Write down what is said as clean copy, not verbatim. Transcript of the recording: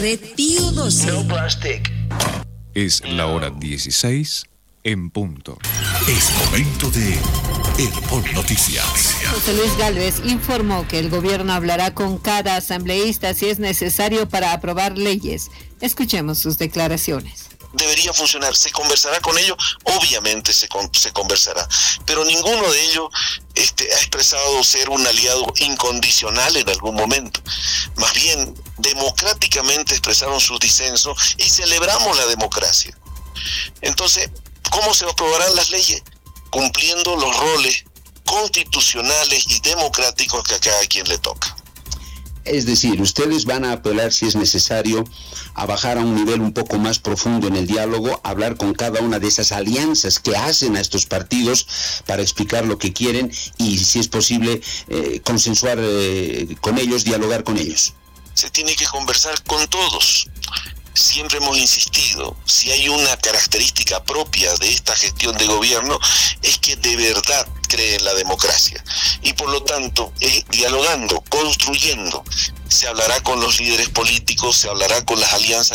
Retiro 12. No plastic. Es la hora 16 en punto. Es momento de Hermón Noticias. José Luis Gálvez informó que el gobierno hablará con cada asambleísta si es necesario para aprobar leyes. Escuchemos sus declaraciones. Debería funcionar, se conversará con ellos, obviamente se conversará, pero ninguno de ellos ha expresado ser un aliado incondicional en algún momento. Más bien, democráticamente expresaron sus disensos y celebramos la democracia. Entonces, ¿cómo se aprobarán las leyes? Cumpliendo los roles constitucionales y democráticos que a cada quien le toca. Es decir, ustedes van a apelar, si es necesario, a bajar a un nivel un poco más profundo en el diálogo, hablar con cada una de esas alianzas que hacen a estos partidos para explicar lo que quieren y, si es posible, consensuar con ellos, dialogar con ellos. Se tiene que conversar con todos. Siempre hemos insistido, si hay una característica propia de esta gestión de gobierno, es que de verdad cree en la democracia. Y por lo tanto, dialogando, construyendo, se hablará con los líderes políticos, se hablará con las alianzas